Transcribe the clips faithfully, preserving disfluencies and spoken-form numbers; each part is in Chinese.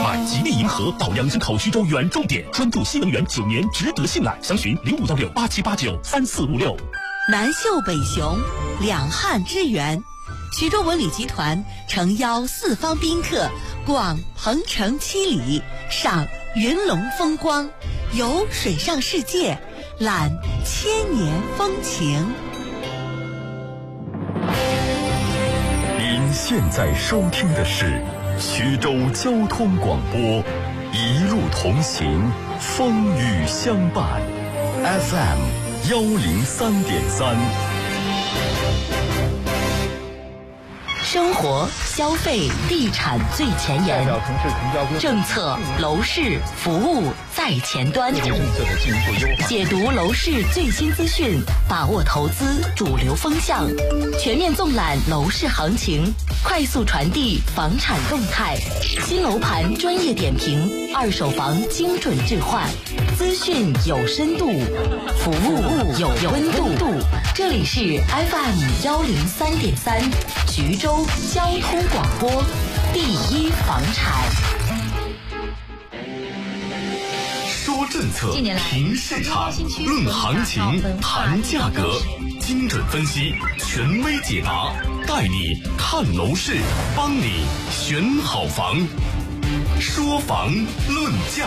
买吉利银河到阳城考徐州远重点，专注新能源，九年值得信赖。详询零五幺六八七八九三四五六。 南秀北雄，两汉之源。徐州文旅集团诚邀四方宾客逛鹏城七里，赏云龙风光，游水上世界，览千年风情。 您现在收听的是徐州交通广播，一路同行，风雨相伴 ，F M 幺零三点三。 生活、消费、地产最前沿，政策、楼市、服务在前端，解读楼市最新资讯，把握投资主流风向，全面纵览楼市行情，快速传递房产动态，新楼盘专业点评，二手房精准置换，资讯有深度，服务有温度。这里是 F M 幺零三点三，徐州交通广播，第一房产。 说政策，评市场，论行情，谈价格，精准分析，权威解答，带你看楼市，帮你选好房。说房论价。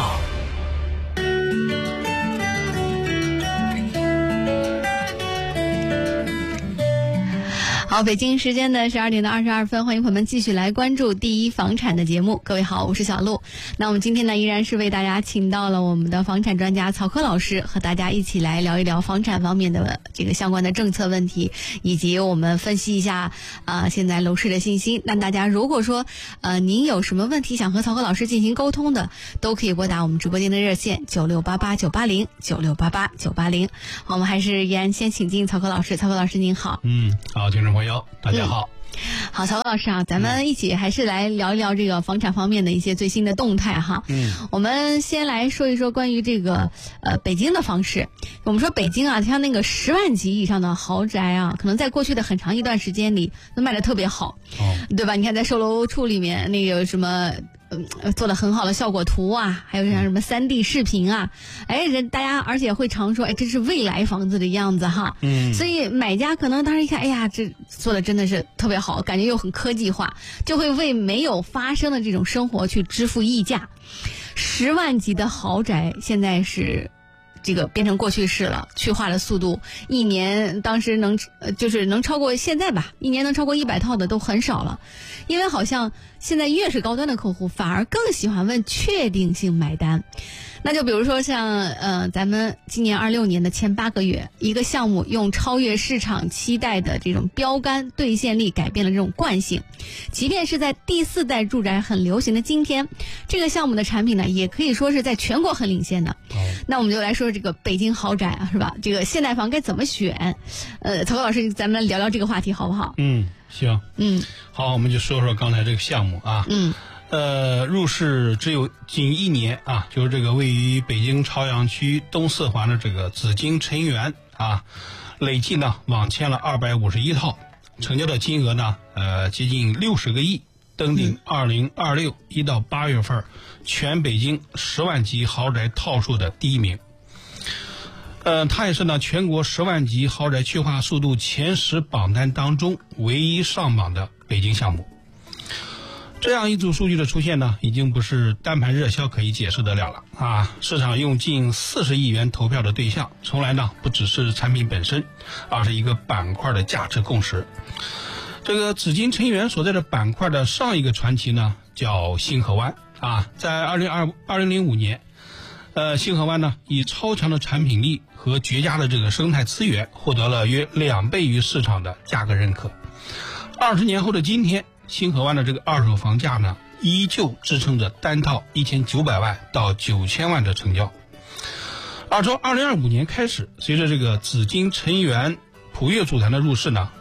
好，北京时间的十二点的二十二分，欢迎朋友们继续来关注第一房产的节目。各位好，我是小璐。那我们今天呢，依然是为大家请到了我们的房产专家曹科老师，和大家一起来聊一聊房产方面的这个相关的政策问题，以及我们分析一下啊、呃、现在楼市的信息。那大家如果说呃您有什么问题想和曹科老师进行沟通的，都可以拨打我们直播间的热线九六八八九八零九六八八九八零。好，我们还是依然先请进曹科老师。曹科老师您好。 嗯，好，听众朋友大家好。 嗯好，曹老师啊，咱们一起还是来聊一聊这个房产方面的一些最新的动态哈。嗯，我们先来说一说关于这个呃北京的房市。我们说北京啊，像那个十万级以上的豪宅啊，可能在过去的很长一段时间里都卖得特别好，哦，对吧？你看在售楼处里面那个有什么。嗯，做了很好的效果图啊，还有像什么三 D 视频啊，哎，人大家而且会常说，哎，这是未来房子的样子哈。嗯，所以买家可能当时一看，哎呀，这做的真的是特别好，感觉又很科技化，就会为没有发生的这种生活去支付溢价。十万级的豪宅现在是。这个变成过去式了，去化的速度一年当时能呃就是能超过现在吧，一年能超过一百套的都很少了，因为好像现在越是高端的客户反而更喜欢问确定性买单。那就比如说像呃咱们今年二六年的前八个月，一个项目用超越市场期待的这种标杆兑现力改变了这种惯性，即便是在第四代住宅很流行的今天，这个项目的产品呢也可以说是在全国很领先的。那我们就来说这个北京豪宅啊，是吧？这个现代房该怎么选？呃，曹科老师，咱们聊聊这个话题好不好？ 嗯，行。 嗯， 好，我们就说说刚才这个项目啊。嗯。呃，入市只有仅一年啊，就是这个位于北京朝阳区东四环的这个紫金陈园啊，累计呢网签了二百五十一套，成交的金额呢呃接近六十个亿，登顶二零二六一到八月份全北京十万级豪宅套数的第一名。呃，它也是呢全国十万级豪宅去化速度前十榜单当中唯一上榜的北京项目。这样一组数据的出现呢，已经不是单盘热销可以解释得了了啊！市场用近四十亿元投票的对象，从来呢不只是产品本身，而是一个板块的价值共识。这个紫金陈园所在的板块的上一个传奇呢，叫星河湾啊，在二零二二零零五年，呃，星河湾呢以超强的产品力和绝佳的这个生态资源，获得了约两倍于市场的价格认可。二十年后的今天，星河湾的这个二手房价呢，依旧支撑着单套一千九百万到九千万的成交。而从二零二五年开始，随着这个紫金陈园普悦组团的入市呢，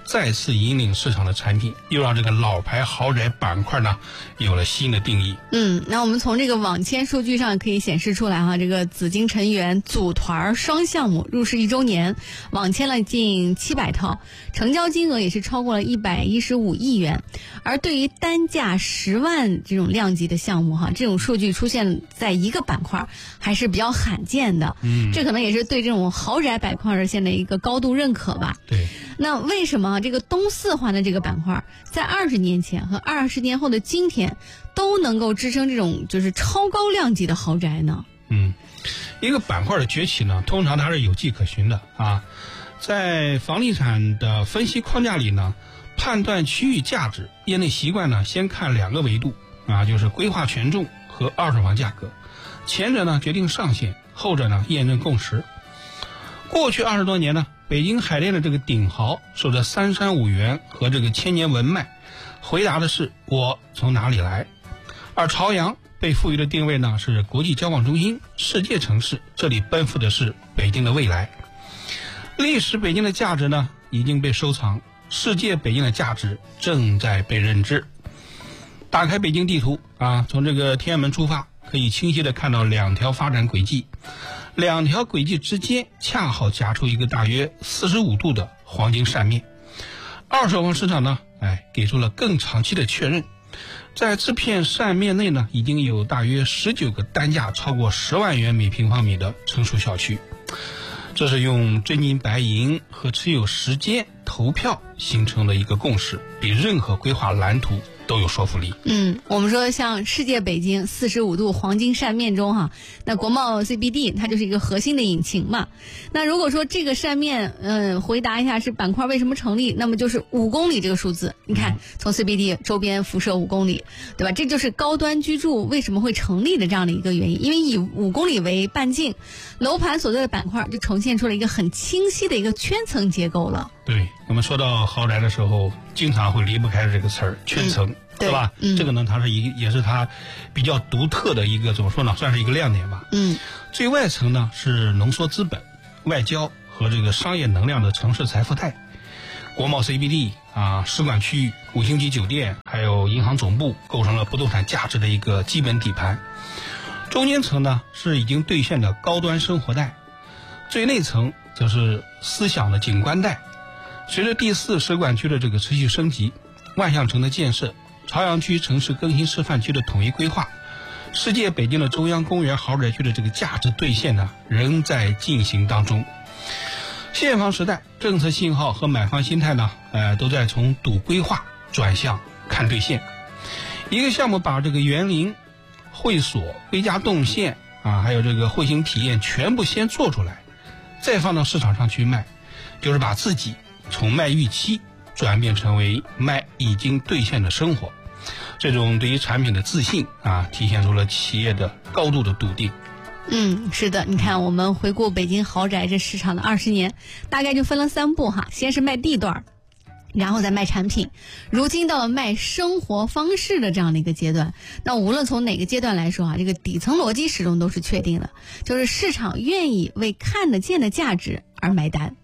再次引领市场的产品，又让这个老牌豪宅板块呢有了新的定义。 嗯，那我们从这个网签数据上可以显示出来哈，这个紫金陈园组团双项目入市一周年，网签了近七百套，成交金额也是超过了一百一十五亿元。而对于单价十万这种量级的项目哈，这种数据出现在一个板块还是比较罕见的。嗯，这可能也是对这种豪宅板块现在一个高度认可吧。 对。 那为什么这个东四环的这个板块在二十年前和二十年后的今天都能够支撑这种就是超高量级的豪宅呢？ 嗯，一个板块的崛起呢，通常它是有迹可循的啊。在房地产的分析框架里呢，判断区域价值，业内习惯呢先看两个维度啊，就是规划权重和二手房价格。前者呢决定上限，后者呢验证共识。过去二十多年呢，北京海淀的这个顶豪守着三山五园和这个千年文脉，回答的是我从哪里来。而朝阳被赋予的定位呢是国际交往中心、世界城市，这里奔赴的是北京的未来。历史北京的价值呢已经被收藏，世界北京的价值正在被认知。打开北京地图啊，从这个天安门出发，可以清晰地看到两条发展轨迹。两条轨迹之间恰好夹出一个大约四十五度的黄金扇面。二手房市场呢，哎，给出了更长期的确认。在这片扇面内呢，已经有大约十九个单价超过十万元每平方米的成熟小区。这是用真金白银和持有时间投票形成的一个共识，比任何规划蓝图都有说服力。 嗯，我们说像世界北京四十五度黄金扇面中哈，那国贸 C B D 它就是一个核心的引擎嘛。那如果说这个扇面，嗯，回答一下是板块为什么成立，那么就是五公里这个数字。你看，从 C B D 周边辐射五公里，对吧？这就是高端居住为什么会成立的这样的一个原因。因为以五公里为半径，楼盘所在的板块就呈现出了一个很清晰的一个圈层结构了。 对，我们说到豪宅的时候，经常会离不开这个词儿，圈层。嗯，对吧？嗯，这个呢，它是一也是它比较独特的一个怎么说呢，算是一个亮点吧。嗯，最外层呢是浓缩资本、外交和这个商业能量的城市财富带，国贸 C B D 啊、使馆区域、五星级酒店，还有银行总部，构成了不动产价值的一个基本底盘。中间层呢是已经兑现的高端生活带，最内层则是思想的景观带。随着第四使馆区的这个持续升级，万象城的建设，朝阳区城市更新示范区的统一规划，世界北京的中央公园豪宅区的这个价值兑现呢，仍在进行当中。现房时代，政策信号和买房心态呢，呃，都在从赌规划转向看兑现。一个项目把这个园林、会所、归家动线啊，还有这个会型体验全部先做出来，再放到市场上去卖，就是把自己从卖预期转变成为卖已经兑现的生活。这种对于产品的自信啊，体现出了企业的高度的笃定。 嗯，是的，你看我们回顾北京豪宅这市场的二十年，大概就分了三步哈，先是卖地段，然后再卖产品，如今到了卖生活方式的这样的一个阶段。那无论从哪个阶段来说啊，这个底层逻辑始终都是确定的，就是市场愿意为看得见的价值而买单。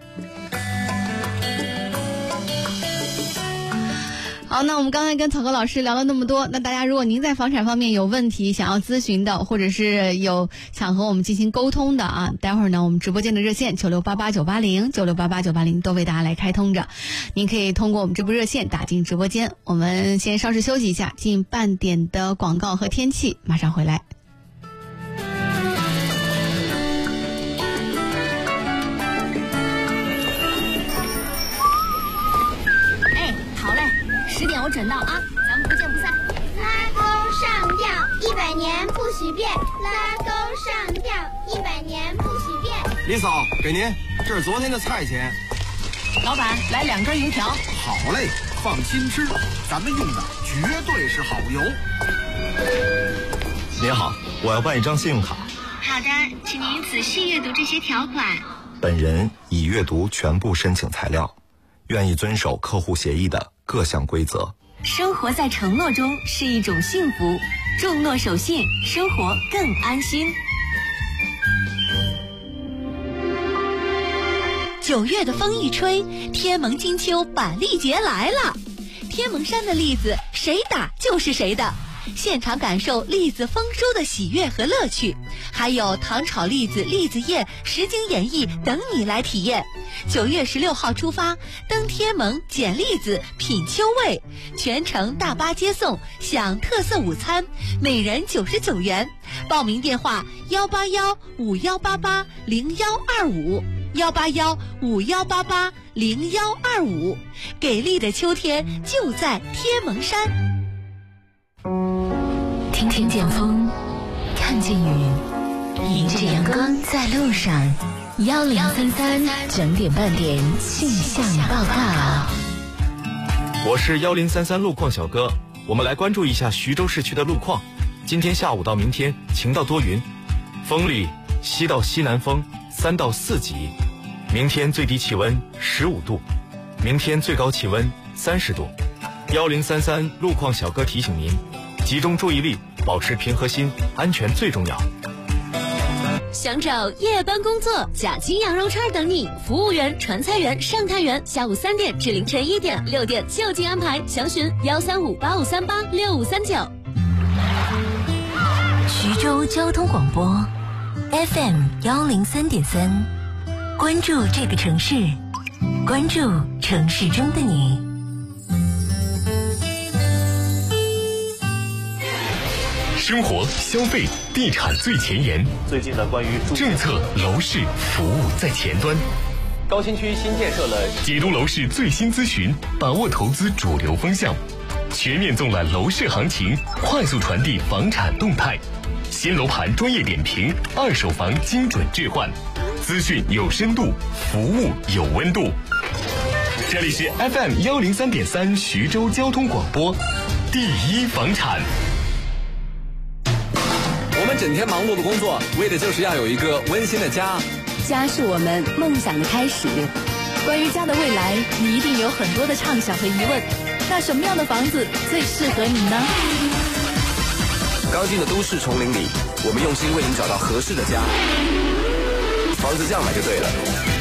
好，那我们刚才跟草哥老师聊了那么多，那大家如果您在房产方面有问题想要咨询的，或者是有想和我们进行沟通的啊，待会儿呢我们直播间的热线九六八八九八零九六八八九八零都为大家来开通着，您可以通过我们这部热线打进直播间。我们先稍事休息一下，进半点的广告和天气，马上回来。 十点我准到啊，咱们不见不散。拉钩上吊，一百年不许变。拉钩上吊，一百年不许变。 李嫂，给您，这是昨天的菜钱。 老板，来两根油条。 好嘞，放心吃，咱们用的绝对是好油。 您好，我要办一张信用卡。 好的，请您仔细阅读这些条款。 本人已阅读全部申请材料，愿意遵守客户协议的各项规则。 生活在承诺中是一种幸福，重诺守信，生活更安心。 九月的风一吹，天蒙金秋板栗节来了。天蒙山的栗子谁打就是谁的，现场感受栗子丰收的喜悦和乐趣，还有糖炒栗子、栗子宴、实景演绎等你来体验。九月十六号出发，登天蒙捡栗子品秋味，全程大巴接送，享特色午餐，每人九十九元。报名电话幺八幺五幺八八零幺二五幺八幺五幺八八零幺二五，给力的秋天就在天蒙山。 听听见风，看见雨，迎着阳光在路上。幺零三三整点半点气象报告。 我是幺零三三路况小哥，我们来关注一下徐州市区的路况。今天下午到明天晴到多云，风力西到西南风三到四级。明天最低气温十五度，明天最高气温三十度。幺零三三路况小哥提醒您，集中注意力，保持平和心，安全最重要。 想找夜班工作，假期羊肉串等你，服务员、传菜员、上菜员，下午三点至凌晨一点、六点就近安排，详询幺三五八五三八六五三九。 徐州交通广播 F M 幺零三点三，关注这个城市，关注城市中的你。 生活、消费、地产最前沿。 最近呢，关于政策、楼市、服务在前端。 高新区新建设了解读楼市最新资讯，把握投资主流风向，全面纵览楼市行情，快速传递房产动态。新楼盘专业点评，二手房精准置换，资讯有深度，服务有温度。这里是 F M 幺零三点三徐州交通广播，第一房产。 我们整天忙碌的工作，为的就是要有一个温馨的家。 家是我们梦想的开始。关于家的未来，你一定有很多的畅想和疑问。那什么样的房子最适合你呢？ 刚进的都市丛林里，我们用心为您找到合适的家。房子这样买就对了。